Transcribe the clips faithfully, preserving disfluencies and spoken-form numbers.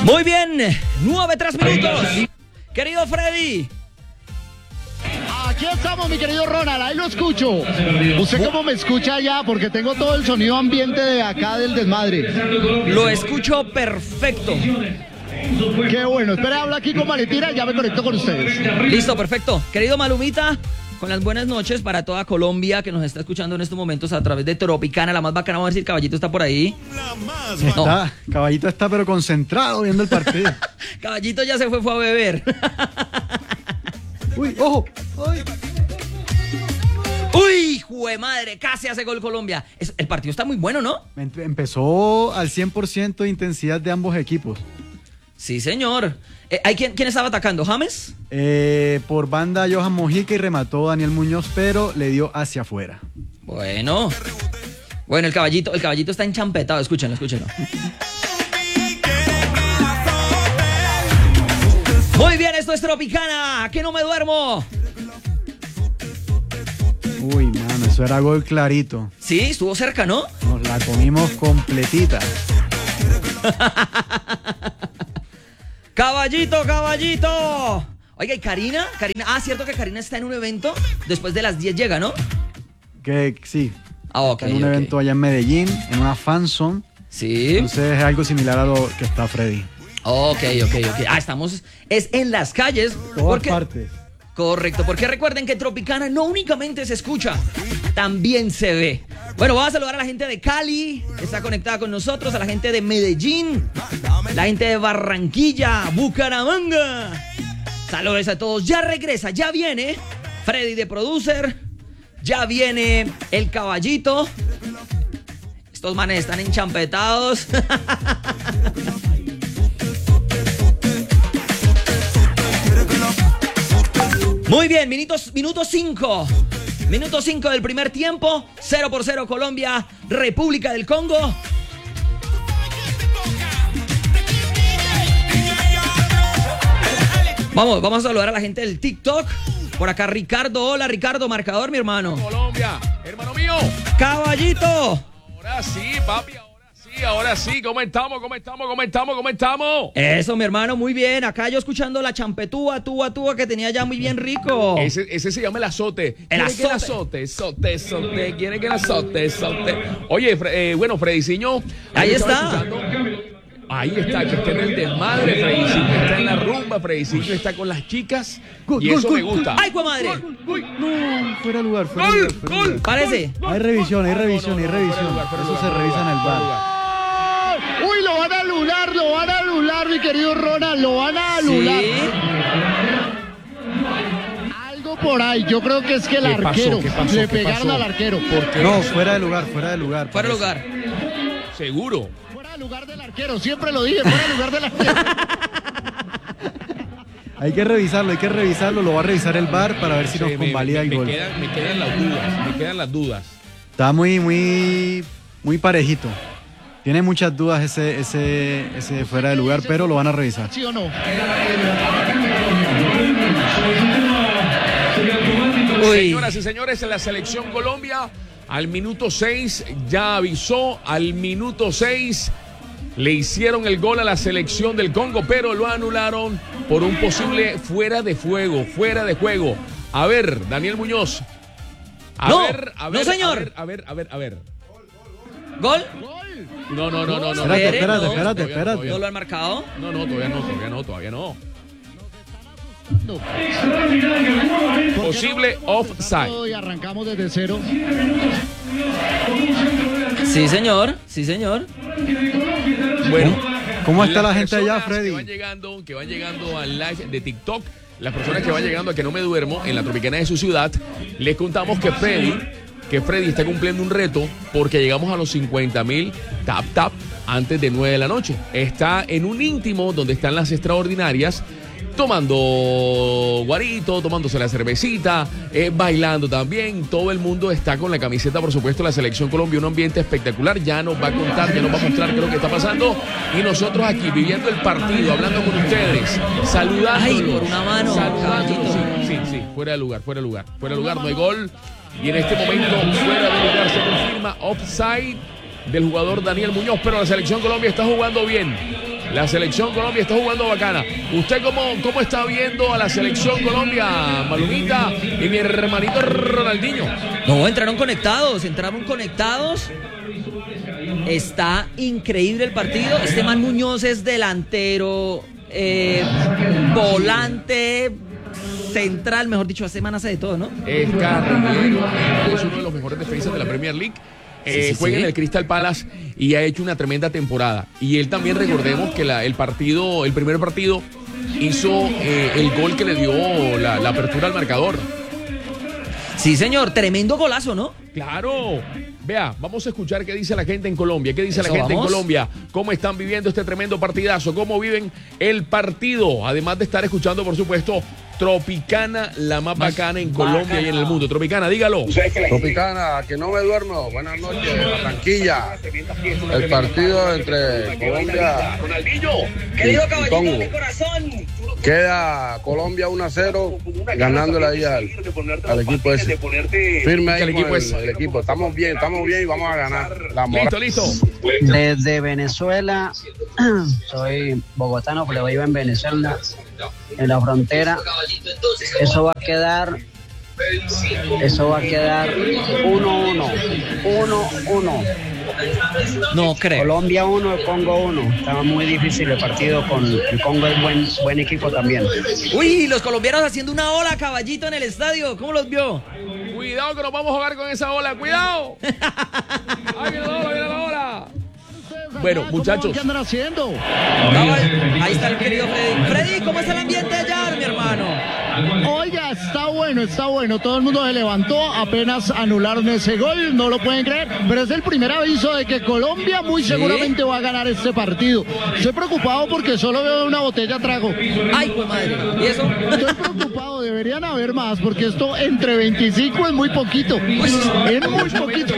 Muy bien, nueve, tres minutos. Querido Freddy. Aquí estamos, mi querido Ronald, ahí lo escucho. ¿Usted cómo me escucha allá? Porque tengo todo el sonido ambiente de acá del desmadre. Lo escucho perfecto. Qué bueno, espera, habla aquí con Valentina y ya me conecto con ustedes. Listo, perfecto. Querido Malumita, con las buenas noches para toda Colombia que nos está escuchando en estos momentos a través de Tropicana, la más bacana. Vamos a ver si el Caballito está por ahí. La más No. Está, Caballito está pero concentrado viendo el partido. Caballito ya se fue, fue a beber. Uy, ojo. Ay. Uy, jue madre, casi hace gol Colombia. Es- el partido está muy bueno, ¿no? Em- Empezó al cien por ciento de intensidad de ambos equipos. Sí, señor. Eh, ¿hay quién, quién estaba atacando? ¿James? Eh, por banda Johan Mojica y remató Daniel Muñoz, pero le dio hacia afuera. Bueno. Bueno, el caballito, el caballito está enchampetado. Escúchenlo, escúchenlo. Muy bien, esto es Tropicana. Que no me duermo. Uy, mano, eso era gol clarito. Sí, estuvo cerca, ¿no? Nos la comimos completita. Caballito, caballito. Oiga, ¿y Karina? Karina, ah, cierto que Karina está en un evento. Después de las diez llega, ¿no? Que sí, Ah, ok. está en un ok. evento allá en Medellín, en una fanzone. Sí. Entonces es algo similar a lo que está Freddy. Ok, ok, ok. Ah, estamos. Es en las calles. Todas porque- partes. Correcto, porque recuerden que Tropicana no únicamente se escucha, también se ve. Bueno, vamos a saludar a la gente de Cali, que está conectada con nosotros, a la gente de Medellín, la gente de Barranquilla, Bucaramanga. Saludos a todos. Ya regresa, ya viene Freddy de Producer, ya viene el Caballito. Estos manes están enchampetados. Muy bien, minutos, minuto cinco. Minuto cinco del primer tiempo. cero por cero Colombia, República del Congo. Vamos, vamos a saludar a la gente del TikTok. Por acá Ricardo, hola Ricardo, marcador mi hermano. Colombia, hermano mío. Caballito. Ahora sí, papi, ahora sí, ahora sí. ¿Cómo estamos? ¿Cómo estamos? ¿Cómo estamos? ¿Cómo estamos? Eso mi hermano, muy bien. Acá yo escuchando la champetúa, túa, túa que tenía ya muy bien rico. Ese, ese se llama el azote. El ¿Quiere que el azote. azote? Sote, sote. ¿Quiere que el azote? Sote. Oye, Fre- eh, bueno, Frediciño. Ahí estaba está. escuchando. Ahí está, que está en el desmadre, Frediciño está en la rumba, Frediciño está con las chicas. Gol, y gol, eso gol, me gusta. ¡Ay, pues madre! No, fuera de lugar, fuera de ¡Gol! lugar. fuera de ¡Gol! lugar. Parece. Hay revisión, hay No, no, revisión, hay no, revisión. fuera de lugar, fuera de Eso lugar, se revisa en el fuera de bar. lugar. Uy, lo van a anular, lo van a anular, mi querido Ronald, lo van a anular. Sí. Algo por ahí, yo creo que es que el ¿Qué pasó? arquero, ¿Qué pasó? le ¿Qué pegaron pasó? al arquero. ¿Por qué? No, fuera de lugar, fuera de lugar. Fuera de parece. lugar. Seguro. Fuera de lugar del arquero, siempre lo dije, fuera de lugar del arquero. Hay que revisarlo, hay que revisarlo. Lo va a revisar el bar para ver si Sí, nos me- convalida me- el me gol. quedan, me quedan las dudas, me quedan las dudas. Está muy, muy, muy parejito. Tiene muchas dudas ese, ese, ese fuera de lugar, pero lo van a revisar. ¿Sí o no? Uy. Señoras y señores, en la selección Colombia, al minuto seis ya avisó, al minuto seis le hicieron el gol a la selección del Congo, pero lo anularon por un posible fuera de fuego, fuera de juego. A ver, Daniel Muñoz. A No, ver, a no, ver, señor. A ver, a ver, a ver, a ver. ¿Gol? No, no, no, no, no. Espérate, Espere, espérate, no, espérate, todavía no, espérate. ¿No lo han marcado? No, no, todavía no, todavía no, todavía no. Posible offside. Y arrancamos desde cero. Sí, señor. Sí, señor. Bueno, ¿Cómo está las la gente allá, personas Freddy? Que van llegando, que van llegando al live de TikTok, las personas que van llegando a Que No Me Duermo en la Tropicana de su ciudad, les contamos que Freddy, que Freddy está cumpliendo un reto porque llegamos a los cincuenta mil tap tap antes de nueve de la noche. Está en un íntimo donde están las extraordinarias, tomando guarito, tomándose la cervecita, eh, bailando también. Todo el mundo está con la camiseta, por supuesto, la Selección Colombia, un ambiente espectacular. Ya nos va a contar, ya nos va a mostrar qué es lo que está pasando. Y nosotros aquí, viviendo el partido, hablando con ustedes, saludándolos. Ay, por una mano, saludándolos. caballito. Sí, sí, sí, fuera de lugar, fuera de lugar. Fuera de lugar, no hay gol. Y en este momento, fuera de lugar, se confirma offside del jugador Daniel Muñoz. Pero la Selección Colombia está jugando bien. La selección Colombia está jugando bacana. ¿Usted cómo, cómo está viendo a la selección Colombia, Malumita y mi hermanito Ronaldinho? No, entraron conectados, entraron conectados. Está increíble el partido. Este man Muñoz es delantero, eh, volante, central, mejor dicho, este man hace de todo, ¿no? Es carrilero, es uno de los mejores defensas de la Premier League. Eh, sí, sí, juega sí. en el Crystal Palace y ha hecho una tremenda temporada. Y él también, recordemos que la, el partido, el primer partido, hizo eh, el gol que le dio la, la apertura al marcador. Sí, señor, tremendo golazo, ¿no? Claro. Vea, vamos a escuchar qué dice la gente en Colombia. ¿Qué dice Eso, la gente vamos. en Colombia? ¿Cómo están viviendo este tremendo partidazo? ¿Cómo viven el partido? Además de estar escuchando, por supuesto, Tropicana, la más bacana en Colombia y en el mundo. Tropicana, dígalo. Tropicana, que no me duermo. Buenas noches, Barranquilla. El partido entre Colombia y Congo. Queda Colombia uno a cero, ganándole ahí al, al equipo ese. Firme ahí ¿Qué con equipo el, es? el equipo. Estamos bien, estamos bien y vamos a ganar. La moral. Listo, listo. Desde Venezuela, soy bogotano, pero vivo en Venezuela, en la frontera. Eso va a quedar, eso va a quedar uno uno, uno uno. No creo. Colombia uno, Congo uno. Estaba muy difícil el partido con el Congo, es buen, buen equipo también. Uy, los colombianos haciendo una ola, caballito, en el estadio. ¿Cómo los vio? Cuidado que nos vamos a jugar con esa ola. ¡Cuidado! ¡Ahí viene la ola, viene la ola! Bueno, muchachos. ¿Qué andan haciendo? Vamos, ahí está el querido Freddy. Freddy, ¿cómo está el ambiente allá, mi hermano? Oiga, está bueno, está bueno. Todo el mundo se levantó, apenas anularon ese gol, no lo pueden creer, pero es el primer aviso de que Colombia muy seguramente va a ganar este partido. Estoy preocupado porque solo veo una botella trago. Ay, pues madre. ¿Y eso? Estoy preocupado, deberían haber más, porque esto entre veinticinco es muy poquito. Es muy poquito.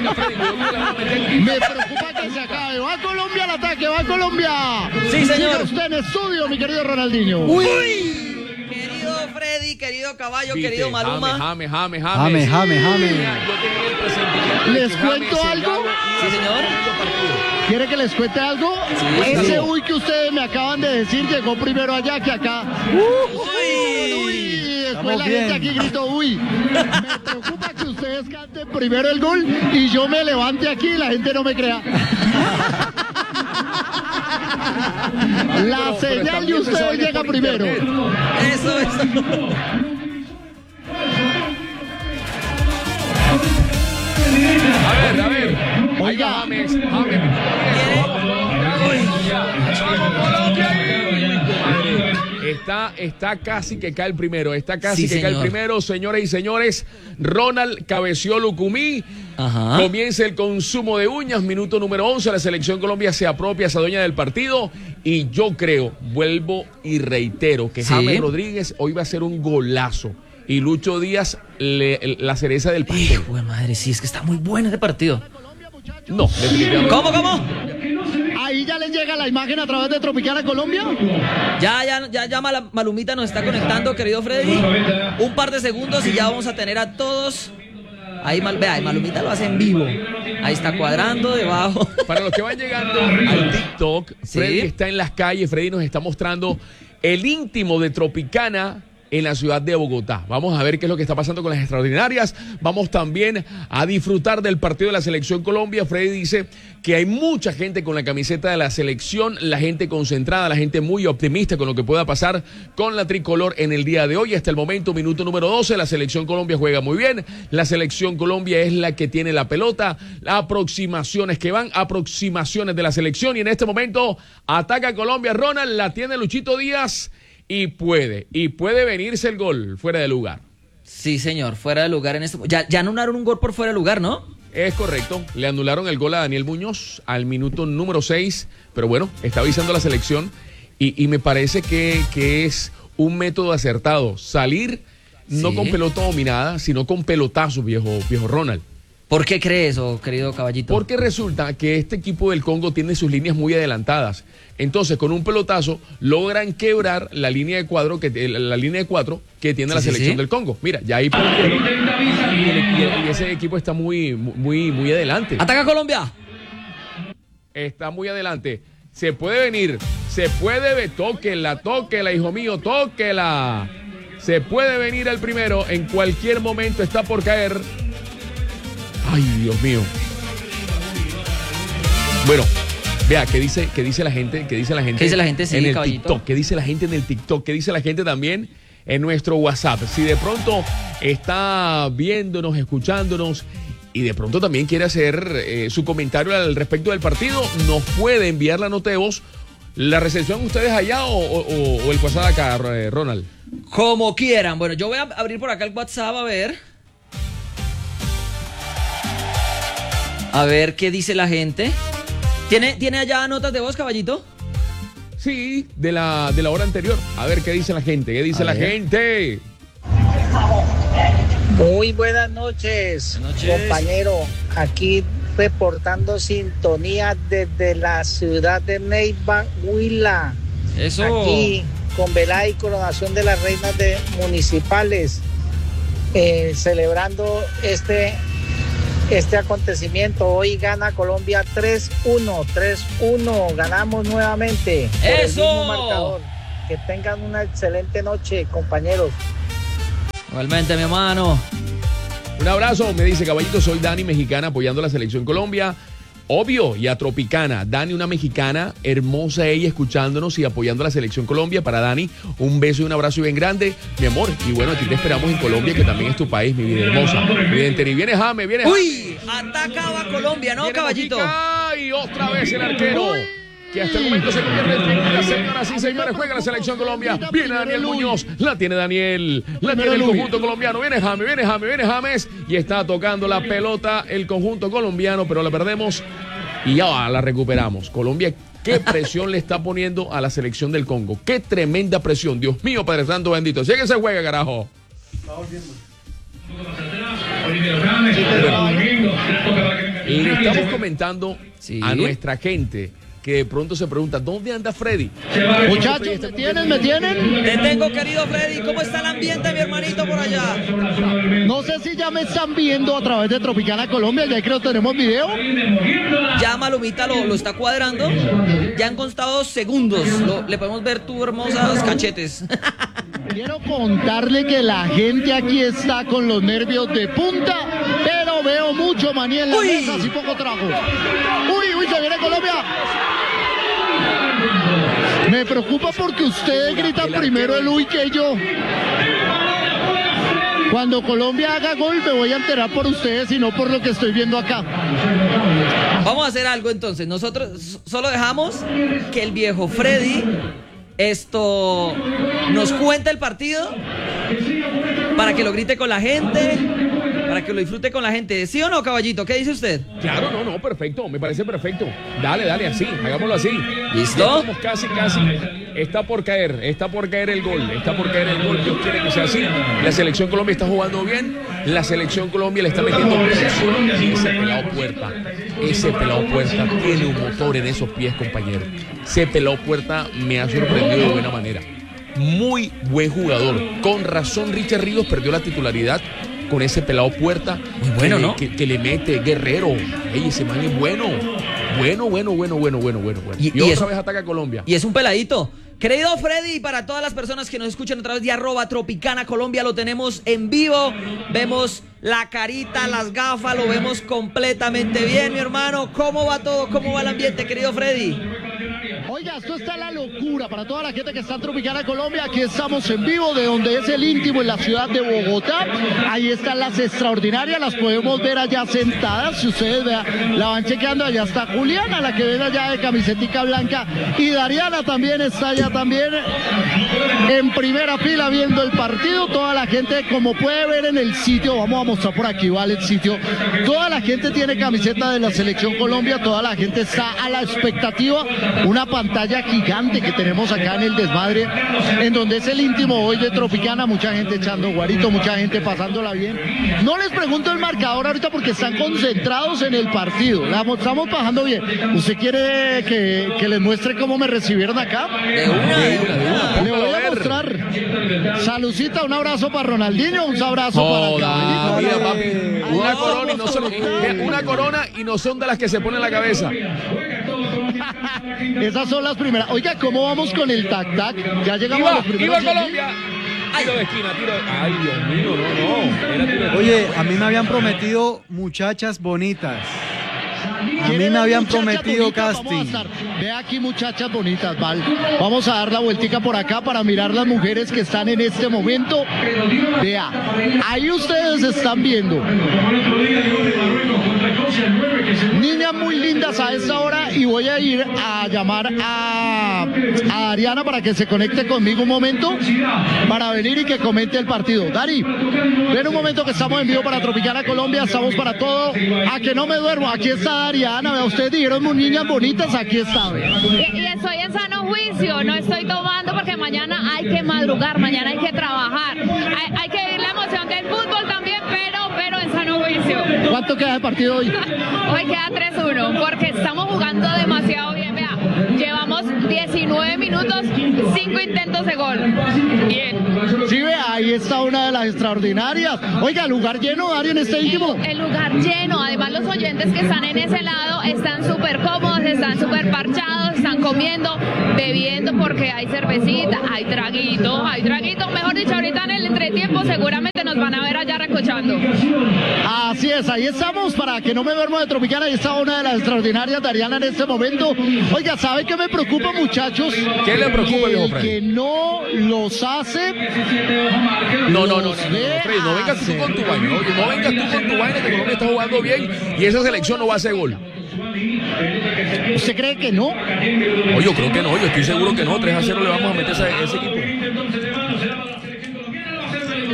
Me preocupa que se acabe. Va Colombia al ataque, va Colombia. Sí, señor. Siga usted en estudio, mi querido Ronaldinho. Uy. Querido Freddy, querido Caballo, Viste, querido Maluma. Jame, jame, jame, Jame, jame, jame. Yo tenía el presentimiento de ¿Les que Jame cuento se algo? gana Sí, señor. el partido. ¿Quiere que les cuente algo? Sí, Ese sí. uy que ustedes me acaban de decir llegó primero allá que acá. Uy. Uy, después Estamos la bien. gente aquí gritó uy. Me preocupa que ustedes canten primero el gol y yo me levante aquí y la gente no me crea. La Pero- pero señal de también se ustedes oye llega por primero. internet. Eso, eso. A ver, a ver. Ahí Oiga. va James. James. Está, está casi que cae el primero. Está casi Sí, que cae el señor. primero, señoras y señores. Ronald cabeció Lucumí. Ajá. Comienza el consumo de uñas. Minuto número once. La selección Colombia se apropia, se adueña del partido. Y yo creo, vuelvo y reitero, que Sí. James Rodríguez hoy va a ser un golazo. Y Lucho Díaz, le- la cereza del pastel. Hijo de madre, sí, es que está muy bueno este partido. No, definitivamente. ¿Cómo, cómo? Ahí ya les llega la imagen a través de Tropicana Colombia. Ya, ya, ya, ya Mala- Malumita nos está conectando, querido Freddy. Un par de segundos y ya vamos a tener a todos. Ahí, Mal, vea, Malumita lo hace en vivo. Ahí está cuadrando debajo. Para los que van llegando al TikTok, Sí. Freddy está en las calles. Freddy nos está mostrando el íntimo de Tropicana en la ciudad de Bogotá. Vamos a ver qué es lo que está pasando con las extraordinarias. Vamos también a disfrutar del partido de la selección Colombia. Freddy dice que hay mucha gente con la camiseta de la selección, la gente concentrada, la gente muy optimista con lo que pueda pasar con la tricolor en el día de hoy. Hasta el momento, minuto número doce, la selección Colombia juega muy bien. La selección Colombia es la que tiene la pelota. Aproximaciones que van, aproximaciones de la selección. Y en este momento ataca Colombia. Ronald, la tiene Luchito Díaz. Y puede, y puede venirse el gol fuera de lugar. Sí, señor, fuera de lugar en este. Ya, ya anularon un gol por fuera de lugar, ¿no? Es correcto, le anularon el gol a Daniel Muñoz al minuto número seis, pero bueno, está avisando la selección y, y me parece que, que es un método acertado, salir no Sí. con pelota dominada, sino con pelotazos, viejo, viejo Ronald. ¿Por qué crees eso, querido caballito? Porque resulta que este equipo del Congo tiene sus líneas muy adelantadas. Entonces, con un pelotazo logran quebrar la línea de cuadro que la, la línea de cuatro que tiene Sí, la sí, selección sí. del Congo. Mira, ya ahí perdieron y, el- y ese equipo está muy muy muy adelante. ¡Ataca Colombia! Está muy adelante. Se puede venir, Se puede, tóquela, tóquela, hijo mío, tóquela. Se puede venir el primero, en cualquier momento está por caer. Ay, Dios mío. Bueno, vea, ¿qué dice, qué dice la gente? ¿Qué dice la gente? ¿Qué dice la gente? Sí, en el caballito. TikTok. ¿Qué dice la gente en el TikTok? ¿Qué dice la gente también en nuestro WhatsApp? Si de pronto está viéndonos, escuchándonos y de pronto también quiere hacer eh, su comentario al respecto del partido, nos puede enviar la nota de voz. ¿La recepción ustedes allá o, o, o el WhatsApp acá, Ronald? Como quieran. Bueno, yo voy a abrir por acá el WhatsApp a ver. A ver qué dice la gente. ¿Tiene, ¿tiene allá notas de voz, caballito? Sí, de la, de la hora anterior. A ver qué dice la gente. ¿Qué dice A la ver. gente? Muy buenas noches, Buenas noches. compañero. Aquí reportando sintonía desde la ciudad de Neiva, Huila. Eso. Aquí con velada y coronación de las reinas de municipales, eh, celebrando este, este acontecimiento. Hoy gana Colombia tres uno, tres uno. Ganamos nuevamente. por el ¡Eso! mismo marcador. Que tengan una excelente noche, compañeros. Igualmente, mi hermano. Un abrazo, me dice Caballito, soy Dani, mexicana, apoyando a la Selección Colombia. Obvio, y a Tropicana. Dani, una mexicana, hermosa ella, escuchándonos y apoyando a la Selección Colombia. Para Dani, un beso y un abrazo bien grande, mi amor. Y bueno, aquí te esperamos en Colombia, que también es tu país, mi vida hermosa. Evidente, y viene Jame, viene Jame. Uy, atacaba Colombia, ¿no, Viene caballito? Mojica, y otra vez el arquero. Que hasta el momento se convierte en figura, señoras y señores. Juega la Selección Colombia. Viene Daniel Muñoz. La tiene Daniel. La tiene el conjunto colombiano. Viene James, viene James, viene James. Y está tocando la pelota el conjunto colombiano, pero la perdemos y ya la recuperamos. Colombia, qué presión le está poniendo a la selección del Congo. Qué tremenda presión. Dios mío, Padre Santo bendito. Si es que se juega, carajo. Le estamos comentando Sí. a nuestra gente que de pronto se pregunta, ¿dónde anda Freddy? Muchachos, ¿me tienen? ¿Me tienen? Te tengo, querido Freddy. ¿Cómo está el ambiente, mi hermanito, por allá? No sé si ya me están viendo a través de Tropicana Colombia, ya creo que tenemos video. Ya Malumita lo, lo está cuadrando. Ya han constado segundos. Lo- le podemos ver tus hermosos cachetes. Quiero contarle que la gente aquí está con los nervios de punta, pero veo mucho maní en las Uy. mesas y poco trago. Uy, uy, se viene Colombia. Me preocupa porque ustedes gritan primero el uy que yo. Cuando Colombia haga gol me voy a enterar por ustedes y no por lo que estoy viendo acá. Vamos a hacer algo entonces. Nosotros solo dejamos que el viejo Freddy esto nos cuente el partido para que lo grite con la gente, para que lo disfrute con la gente. ¿Sí o no, caballito? ¿Qué dice usted? Claro, no, no, perfecto, me parece perfecto. Dale, dale, así, hagámoslo así. ¿Listo? Ya estamos casi, casi. Está por caer, está por caer el gol, está por caer el gol. Dios quiere que sea así. La Selección Colombia está jugando bien, la Selección Colombia le está metiendo presión y ese pelado Puerta, ese pelado Puerta tiene un motor en esos pies, compañero. Ese pelado Puerta me ha sorprendido de buena manera. Muy buen jugador. Con razón, Richard Ríos perdió la titularidad con ese pelado Puerta. Muy bueno, que le- ¿no? Que, que le mete Guerrero. Ey, ese man es bueno. Bueno, bueno, bueno, bueno, bueno, bueno. bueno. Y- Y, y otra eso- vez ataca a Colombia. Y es un peladito. Querido Freddy, para todas las personas que nos escuchan a través de arroba Tropicana Colombia, lo tenemos en vivo. Vemos la carita, las gafas, lo vemos completamente bien, mi hermano. ¿Cómo va todo? ¿Cómo va el ambiente, querido Freddy? Oiga, esto está la locura para toda la gente que está en Tropicana Colombia. Aquí estamos en vivo de donde es el íntimo en la ciudad de Bogotá. Ahí están las extraordinarias, las podemos ver allá sentadas. Si ustedes vean, la van chequeando. Allá está Juliana, la que ven allá de camisetica blanca. Y Dariana también está allá también en primera fila viendo el partido. Toda la gente, como puede ver en el sitio, vamos a mostrar por aquí, vale, el sitio. Toda la gente tiene camiseta de la Selección Colombia. Toda la gente está a la expectativa. Una pantalla gigante que tenemos acá en el desmadre, en donde es el íntimo hoy de Tropicana, mucha gente echando guarito, mucha gente pasándola bien. No les pregunto el marcador ahorita porque están concentrados en el partido, la estamos pasando bien. ¿Usted quiere que, que les muestre cómo me recibieron acá? De una, de una, de una. Le voy Póngalo a ver. mostrar. Salucita, un abrazo para Ronaldinho, un abrazo Joda, para mira, Caballito. papi. Una Ay, corona y no son, vamos, una corona y no son de las que se ponen en la cabeza. Esas son las primeras. Oiga, ¿cómo vamos con el tac-tac? Ya llegamos a Iba, los primeros. iba diez mil. Colombia. Tiro de esquina, tiro de... Ay, Dios mío, no, no. Era tiro de- Oye, a mí me habían prometido muchachas bonitas. A mí me habían prometido casting. Ve aquí, muchachas bonitas, Val. Vamos a dar la vueltica por acá para mirar las mujeres que están en este momento. Vea, ahí ustedes están viendo niñas muy lindas a esta hora y voy a ir a llamar a, a Ariana para que se conecte conmigo un momento para venir y que comente el partido. Dari, ven un momento que estamos en vivo para Tropicana Colombia, estamos para todo. A que no me duermo, aquí está Ariana, vea, ustedes dijeron muy niñas bonitas, aquí está. Vea. Y, y estoy en sano juicio, no estoy tomando porque mañana hay que madrugar, mañana hay que trabajar, hay, hay que vivir la emoción del fútbol también, pero, pero en sano juicio. ¿Cuánto queda de partido hoy? Hoy queda tres uno porque estamos jugando demasiado bien, vea, llevamos diecinueve minutos, cinco intentos de gol. Bien. Sí, vea, ahí está una de las extraordinarias. Oiga, lugar lleno, Dari, en este íntimo. El, el lugar lleno, además los oyentes que están en ese lado están súper cómodos, están súper parchados, están comiendo, bebiendo porque hay cervecita, hay traguito, hay traguito, mejor dicho, ahorita en el entretiempo seguramente nos van a ver allá recochando. Así es, ahí estamos para que no me duermo de Tropicana. Ahí está una de las extraordinarias de Ariana en este momento. Oiga, ¿sabe qué me preocupa, muchachos? ¿Qué le preocupa, que, viejo Freddy? que no los hace. No, no, no, no, no, los no, ve Freddy, no vengas tú hacer. con tu vaina, no, no vengas tú con tu vaina que Colombia está jugando bien y esa selección no va a hacer gol. ¿Usted cree que no? Oye, yo creo que no, yo estoy seguro que no, tres a cero le vamos a meter a ese, ese equipo.